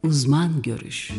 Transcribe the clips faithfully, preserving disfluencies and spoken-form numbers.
Uzman görüş.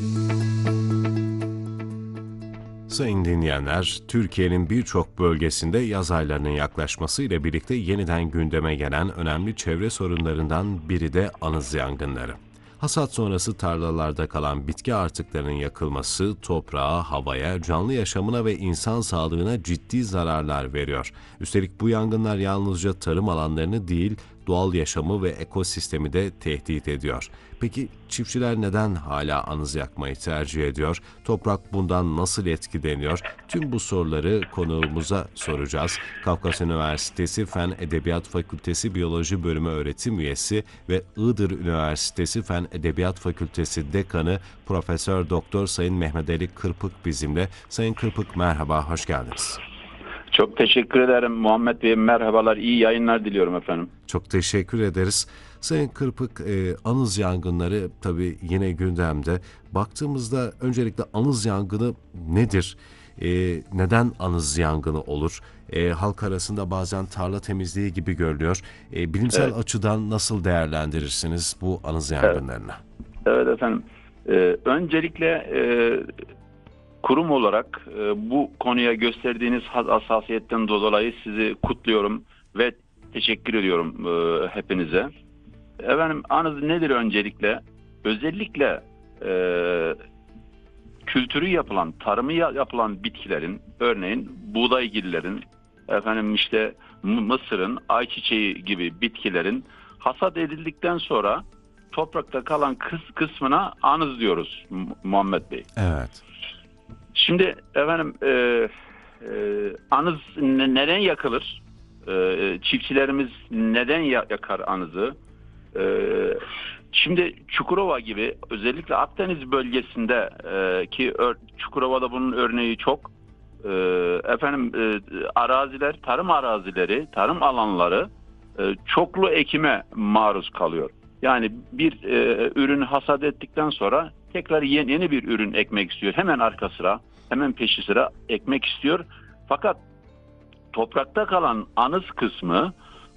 Sayın dinleyenler, Türkiye'nin birçok bölgesinde yaz aylarının yaklaşmasıyla birlikte yeniden gündeme gelen önemli çevre sorunlarından biri de anız yangınları. Hasat sonrası tarlalarda kalan bitki artıklarının yakılması toprağa, havaya, canlı yaşamına ve insan sağlığına ciddi zararlar veriyor. Üstelik bu yangınlar yalnızca tarım alanlarını değil, doğal yaşamı ve ekosistemi de tehdit ediyor. Peki çiftçiler neden hala anız yakmayı tercih ediyor? Toprak bundan nasıl etkileniyor? Tüm bu soruları konuğumuza soracağız. Kafkas Üniversitesi Fen Edebiyat Fakültesi Biyoloji Bölümü öğretim üyesi ve Iğdır Üniversitesi Fen Edebiyat Fakültesi Dekanı Profesör Doktor Sayın Mehmet Ali Kırpık bizimle. Sayın Kırpık merhaba, hoş geldiniz. Çok teşekkür ederim Muhammed Bey. Merhabalar, iyi yayınlar diliyorum efendim. Çok teşekkür ederiz. Sayın Kırpık, e, anız yangınları tabii yine gündemde. Baktığımızda öncelikle anız yangını nedir? E, neden anız yangını olur? E, halk arasında bazen tarla temizliği gibi görülüyor. E, bilimsel Evet. açıdan nasıl değerlendirirsiniz bu anız yangınlarını? Evet efendim. Ee, öncelikle e, kurum olarak e, bu konuya gösterdiğiniz hassasiyetten dolayı sizi kutluyorum ve teşekkür ediyorum e, hepinize. Efendim, anız nedir öncelikle? Özellikle e, kültürü yapılan, tarımı yapılan bitkilerin, örneğin buğdaygillerin, efendim işte mısırın, ayçiçeği gibi bitkilerin hasat edildikten sonra toprakta kalan kıs kısmına anız diyoruz Muhammed Bey. Evet. Şimdi efendim e, e, anız neden yakılır? E, çiftçilerimiz neden yakar anızı? E, şimdi Çukurova gibi özellikle Akdeniz bölgesinde e, ki Çukurova'da bunun örneği çok. E, efendim e, araziler, tarım arazileri, tarım alanları e, çoklu ekime maruz kalıyor. Yani bir e, ürün hasat ettikten sonra tekrar yeni, yeni bir ürün ekmek istiyor. Hemen arka sıra, hemen peşi sıra ekmek istiyor. Fakat toprakta kalan anız kısmı